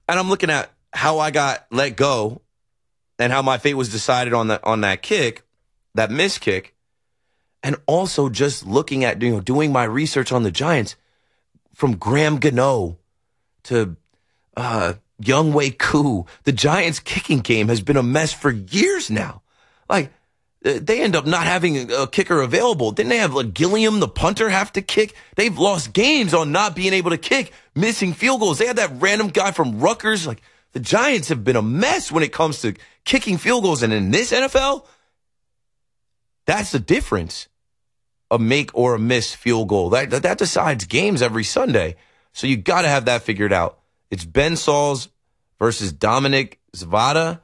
And I'm looking at how I got let go and how my fate was decided on that kick, that missed kick. And also just looking at, doing my research on the Giants, from Graham Gano to Younghoe Koo. The Giants' kicking game has been a mess for years now. Like, they end up not having a kicker available. Didn't they have Gilliam, the punter, have to kick? They've lost games on not being able to kick, missing field goals. They had that random guy from Rutgers. Like, the Giants have been a mess when it comes to kicking field goals. And in this NFL, that's the difference. A make or a miss field goal. That decides games every Sunday. So you got to have that figured out. It's Ben Sauls versus Dominic Zavada.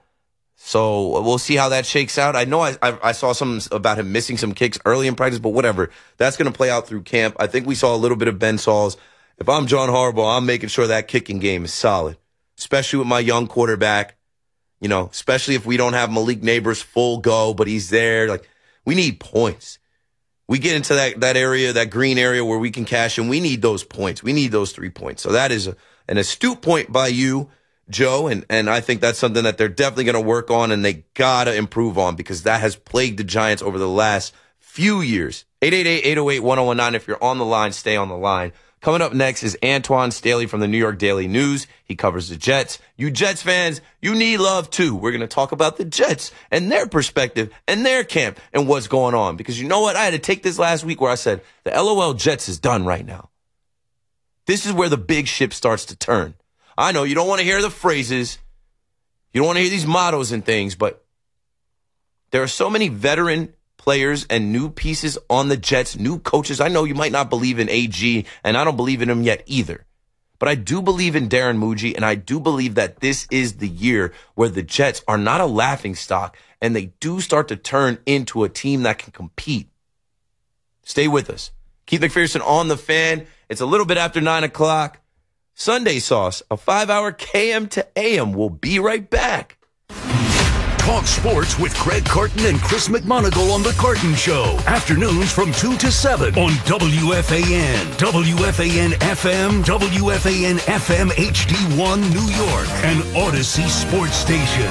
So we'll see how that shakes out. I know I saw something about him missing some kicks early in practice, but whatever. That's going to play out through camp. I think we saw a little bit of Ben Sauls. If I'm John Harbaugh, I'm making sure that kicking game is solid, especially with my young quarterback. Especially if we don't have Malik Neighbors full go, but he's there. Like, we need points. We get into that area, that green area where we can cash in. We need those points. We need those 3 points. So that is an astute point by you, Joe, and I think that's something that they're definitely going to work on and they got to improve on, because that has plagued the Giants over the last few years. 888-808-1019. If you're on the line, stay on the line. Coming up next is Antoine Staley from the New York Daily News. He covers the Jets. You Jets fans, you need love too. We're going to talk about the Jets and their perspective and their camp and what's going on. Because you know what? I had to take this last week where I said the LOL Jets is done right now. This is where the big ship starts to turn. I know you don't want to hear the phrases. You don't want to hear these mottos and things, but there are so many veteran players and new pieces on the Jets, new coaches. I know you might not believe in AG, and I don't believe in him yet either. But I do believe in Darren Muji, and I do believe that this is the year where the Jets are not a laughingstock, and they do start to turn into a team that can compete. Stay with us. Keith McPherson on the Fan. It's a little bit after 9 o'clock. Sunday Sauce, a 5-hour KM to AM. We'll be right back. Talk sports with Craig Carton and Chris McMonagle on The Carton Show. Afternoons from 2 to 7 on WFAN, WFAN FM, WFAN FM HD1 New York, and Odyssey Sports Station.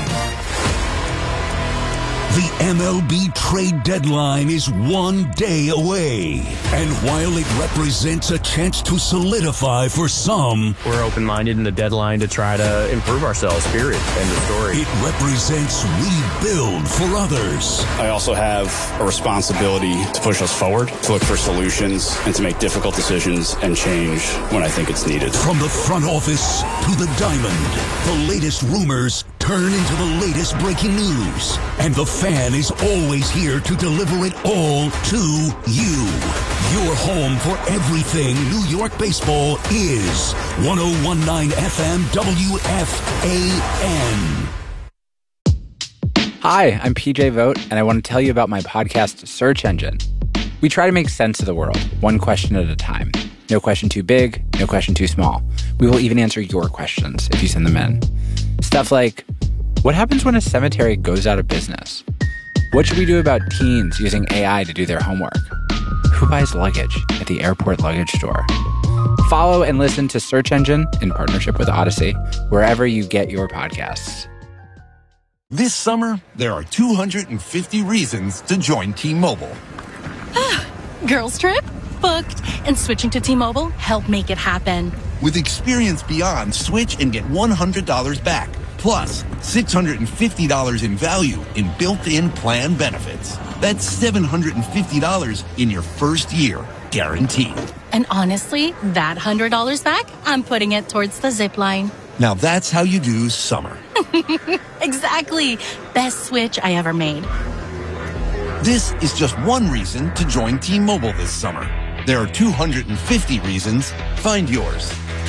The MLB trade deadline is 1 day away. And while it represents a chance to solidify for some, we're open-minded in the deadline to try to improve ourselves, period. End of story. It represents rebuild for others. I also have a responsibility to push us forward, to look for solutions, and to make difficult decisions and change when I think it's needed. From the front office to the diamond, the latest rumors turn into the latest breaking news. And the Fan is always here to deliver it all to you. Your home for everything New York baseball is 101.9 FM WFAN. Hi, I'm PJ Vogt, and I want to tell you about my podcast, Search Engine. We try to make sense of the world, one question at a time. No question too big, no question too small. We will even answer your questions if you send them in. Stuff like, what happens when a cemetery goes out of business? What should we do about teens using AI to do their homework? Who buys luggage at the airport luggage store? Follow and listen to Search Engine in partnership with Odyssey, wherever you get your podcasts. This summer, there are 250 reasons to join T-Mobile. Girls trip? Booked. And switching to T-Mobile helped make it happen. With Experience Beyond, switch and get $100 back. Plus, $650 in value in built-in plan benefits. That's $750 in your first year, guaranteed. And honestly, that $100 back, I'm putting it towards the zip line. Now that's how you do summer. Exactly. Best switch I ever made. This is just one reason to join T-Mobile this summer. There are 250 reasons. Find yours.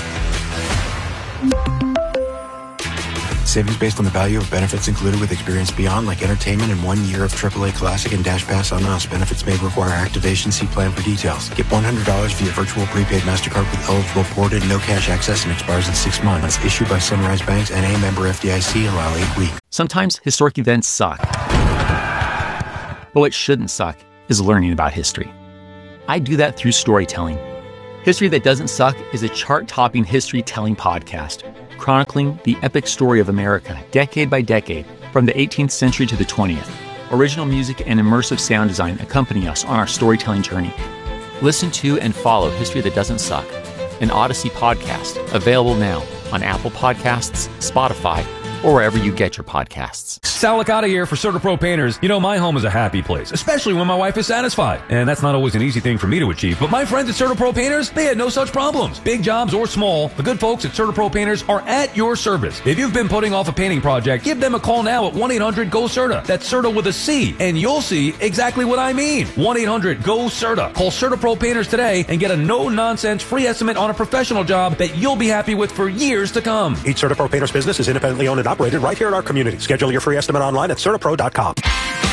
Savings based on the value of benefits included with Experience Beyond, like entertainment and 1 year of AAA Classic and Dash Pass on us. Benefits may require activation. See plan for details. Get $100 via virtual prepaid MasterCard with eligible ported, no cash access, and expires in 6 months. Issued by Sunrise Banks, N.A. member FDIC. Allow 8 weeks. Sometimes historic events suck. But what shouldn't suck is learning about history. I do that through storytelling. History That Doesn't Suck is a chart-topping history-telling podcast. chronicling the epic story of America, decade by decade, from the 18th century to the 20th. Original music and immersive sound design accompany us on our storytelling journey. Listen to and follow History That Doesn't Suck, an Odyssey podcast, available now on Apple Podcasts, Spotify, or wherever you get your podcasts. Sal Licata here for CertaPro Painters. You know, my home is a happy place, especially when my wife is satisfied. And that's not always an easy thing for me to achieve, but my friends at CertaPro Painters, they had no such problems. Big jobs or small, the good folks at CertaPro Painters are at your service. If you've been putting off a painting project, give them a call now at 1-800-GO-CERTA. That's CERTA with a C, and you'll see exactly what I mean. 1-800-GO-CERTA. Call CertaPro Painters today and get a no-nonsense free estimate on a professional job that you'll be happy with for years to come. Each CertaPro Painters business is independently owned and operated right here in our community. Schedule your free estimate online at CertaPro.com.